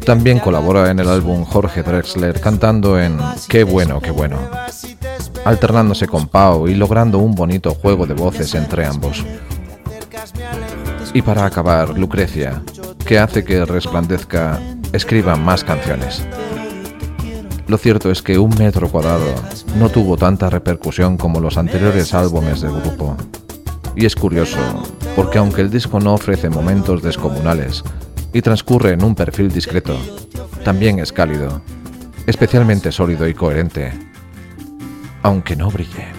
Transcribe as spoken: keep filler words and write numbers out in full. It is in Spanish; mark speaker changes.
Speaker 1: También colabora en el álbum Jorge Drexler cantando en Qué bueno, qué bueno, alternándose con Pau y logrando un bonito juego de voces entre ambos. Y para acabar, Lucrecia, que hace que resplandezca, escriba más canciones. Lo cierto es que Un metro cuadrado no tuvo tanta repercusión como los anteriores álbumes del grupo. Y es curioso, porque aunque el disco no ofrece momentos descomunales y transcurre en un perfil discreto, también es cálido, especialmente sólido y coherente, aunque no brille.